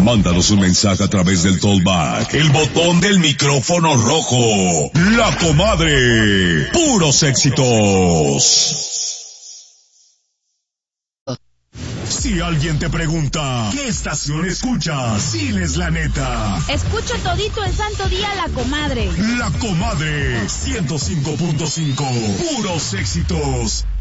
Mándanos un mensaje a través del Tollback, el botón del micrófono rojo. La Comadre. Puros éxitos. Si alguien te pregunta, ¿qué estación escuchas? Diles la neta. Escucho todito el santo día La Comadre. La Comadre, 105.5. Puros éxitos.